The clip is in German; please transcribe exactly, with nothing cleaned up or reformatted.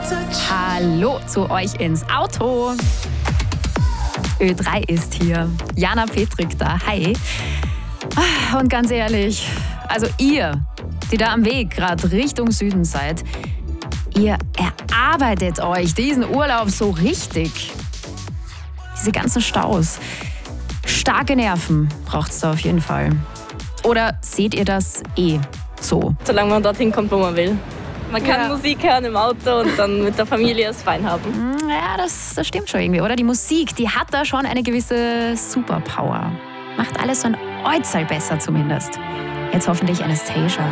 Hallo zu euch ins Auto. Ö drei ist hier. Jana Petrik da. Hi. Und ganz ehrlich, also ihr, die da am Weg gerade Richtung Süden seid, ihr erarbeitet euch diesen Urlaub so richtig. Diese ganzen Staus. Starke Nerven braucht es da auf jeden Fall. Oder seht ihr das eh so? Solange man dorthin kommt, wo man will. Man kann Ja. Musik hören im Auto und dann mit der Familie es fein haben. Ja, das, das stimmt schon irgendwie, oder? Die Musik, die hat da schon eine gewisse Superpower. Macht alles so ein Äußerl besser zumindest. Jetzt hoffentlich Anastasia.